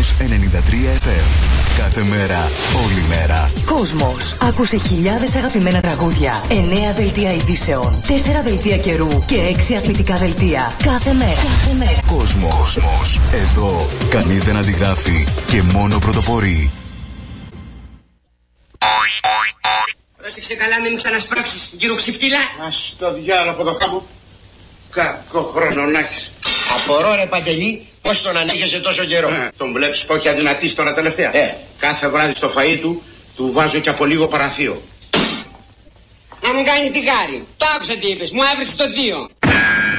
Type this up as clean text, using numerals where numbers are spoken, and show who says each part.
Speaker 1: Κόσμος 93 FM. Κάθε μέρα, όλη μέρα.
Speaker 2: Κόσμος. Άκουσε χιλιάδες αγαπημένα τραγούδια, 9 δελτία ειδήσεων, 4 δελτία καιρού και 6 αθλητικά δελτία. Κάθε μέρα.
Speaker 1: Κόσμος. Εδώ κανείς δεν αντιγράφει και μόνο πρωτοπορεί.
Speaker 3: Πρόσεξε καλά, μην ξανασπράξεις, κύριο Ξυπτήλα.
Speaker 4: Ας το διάλογο από το χάμω. Κακό χρόνο να έχεις.
Speaker 5: Απορώ ρε Παντελή, πώς τον ανέχεσαι τόσο καιρό.
Speaker 4: Τον βλέπεις που έχει αδυνατήσει τώρα τελευταία. Κάθε βράδυ στο φαΐ του βάζω και από λίγο παραθείο.
Speaker 3: Να μου κάνεις τη χάρη. Το άκουσα τι είπες, μου έβρισες το θείο.